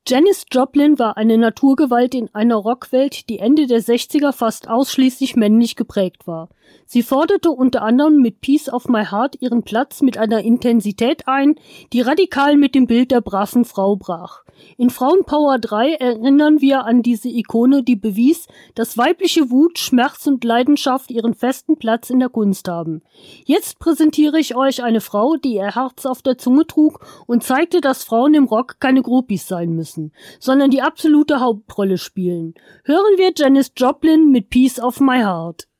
Janis Joplin war eine Naturgewalt in einer Rockwelt, die Ende der 60er fast ausschließlich männlich geprägt war. Sie forderte unter anderem mit Piece of My Heart ihren Platz mit einer Intensität ein, die radikal mit dem Bild der braven Frau brach. In Frauenpower 3 erinnern wir an diese Ikone, die bewies, dass weibliche Wut, Schmerz und Leidenschaft ihren festen Platz in der Kunst haben. Jetzt präsentiere ich euch eine Frau, die ihr Herz auf der Zunge trug und zeigte, dass Frauen im Rock keine Groupies sein müssen, sondern die absolute Hauptrolle spielen. Hören wir Janis Joplin mit Piece of My Heart.